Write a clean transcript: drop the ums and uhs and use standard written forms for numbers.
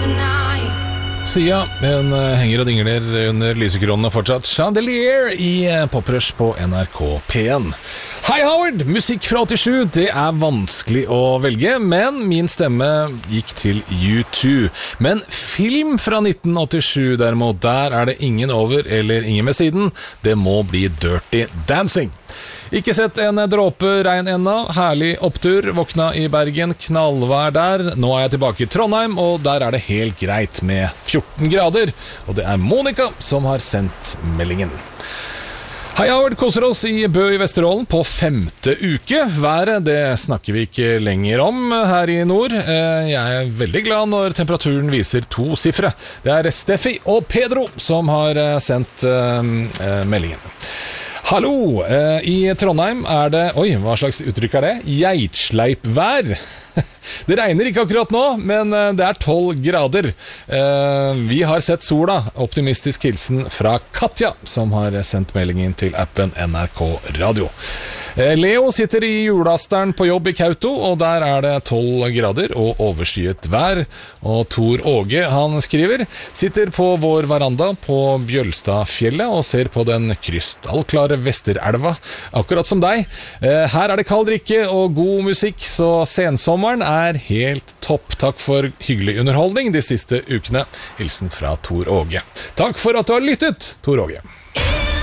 Sia, hun henger og dingler under lysekronene fortsatt. Chandelier i Poprush på NRK P1. Hei Howard, musikk fra 87, det er vanskelig å velge, men min stemme gikk til U2. Men film fra 1987 derimot, der er det ingen over eller ingen ved siden. Det må bli Dirty Dancing. Ikke sett en dråpe regn ennå, herlig opptur, våkna i Bergen, knallvær der. Nå er jeg tilbake i Trondheim, og der er det helt greit med 14 grader. Og det er Monika som har sendt meldingen. Hei Howard, koser oss i Bø i Vesterålen på 5. uke. Været, det snakker vi ikke lenger om her i nord. Jeg er veldig glad når temperaturen viser 2 siffre. Det er Steffi og Pedro som har sendt meldingen. Hallo, i Trondheim er det, hva slags uttrykk er det? Geitsleipvær. Det regner ikke akkurat nå, men det er 12 grader. Vi har sett sola. Optimistisk hilsen fra Katja, som har sendt meldingen til appen NRK Radio. Leo sitter i julasteren på jobb i Kauto, og der er det 12 grader og overskyet vær. Og Tor Åge, han skriver, sitter på vår veranda på Bjølstadfjellet og ser på den krystallklare Vesterelva, akkurat som deg. Her er det kald drikke og god musikk, så sensommeren er helt topp. Takk for hyggelig underholdning de siste ukene. Hilsen fra Tor Åge. Takk for at du har lyttet, Tor Åge.